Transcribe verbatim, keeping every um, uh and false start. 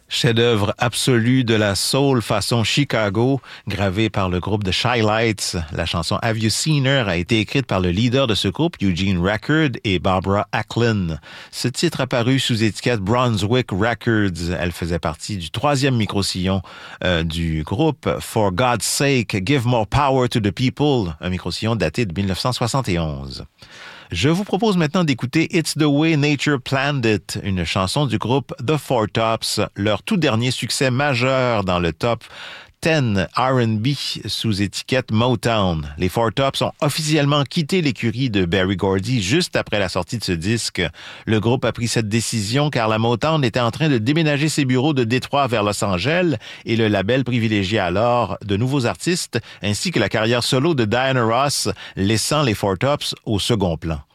Chef-d'œuvre absolu de la soul façon Chicago, gravé par le groupe The Chi-Lites. La chanson Have You Seen Her a été écrite par le leader de ce groupe, Eugene Record, et Barbara Acklin. Ce titre apparu sous étiquette Brunswick Records. Elle faisait partie du troisième micro-sillon euh, du groupe For God's Sake, Give More Power to the People, un micro-sillon daté de dix-neuf cent soixante et onze. Je vous propose maintenant d'écouter It's the Way Nature Planned It, une chanson du groupe The Four Tops, leur tout dernier succès majeur dans le top dix R and B sous étiquette Motown. Les Four Tops ont officiellement quitté l'écurie de Berry Gordy juste après la sortie de ce disque. Le groupe a pris cette décision car la Motown était en train de déménager ses bureaux de Détroit vers Los Angeles et le label privilégiait alors de nouveaux artistes ainsi que la carrière solo de Diana Ross, laissant les Four Tops au second plan.